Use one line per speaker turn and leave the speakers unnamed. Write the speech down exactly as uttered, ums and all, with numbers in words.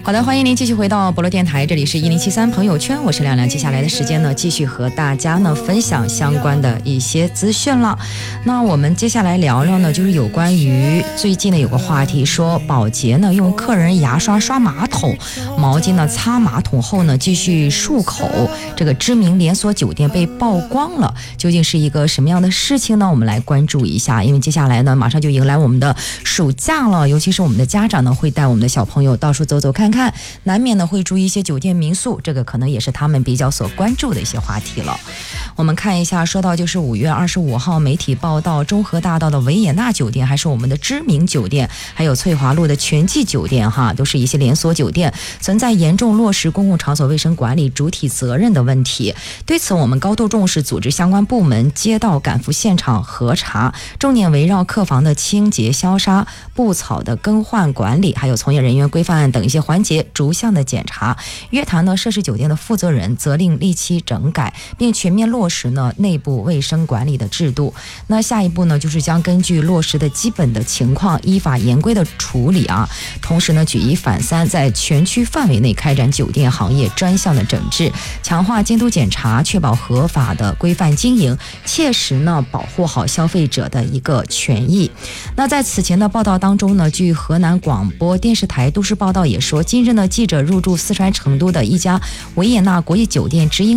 好的，欢迎您继续回到博乐电台，这里是一零七三朋友圈，我是亮亮。接下来的时间呢，继续和大家呢分享相关的一些资讯了。那我们接下来聊聊呢，就是有关于最近呢有个话题说，保洁呢用客人牙刷刷马桶，毛巾呢擦马桶后呢继续漱口，这个知名连锁酒店被曝光了，究竟是一个什么样的事情呢？我们来关注一下，因为接下来呢马上就迎来我们的暑假了，尤其是我们的家长呢会带我们的小朋友到处走走看看，难免呢会注意一些酒店民宿，这个可能也是他们比较所关注的一些话题了。我们看一下，说到就是五月二十五号媒体报道，中和大道的维也纳酒店还是我们的知名酒店，还有翠华路的全季酒店哈，都是一些连锁酒店，存在严重落实公共场所卫生管理主体责任的问题。对此我们高度重视，组织相关部门街道赶赴现场核查，重点围绕客房的清洁消杀、布草的更换管理，还有从业人员规范等一些环节逐项的检查，约谈呢涉事酒店的负责人，责令立期整改，并全面落实呢内部卫生管理的制度。那下一步呢就是将根据落实的基本的情况依法严规的处理啊，同时呢举一反三，在全区范围内开展酒店行业专项的整治，强化监督检查，确保合法的规范经营，切实呢保护好消费者的一个权益。那在此前的报道当中呢，据河南广播电视台都市报道也说，近日呢记者入住四川成都的一家维也纳国际酒店直营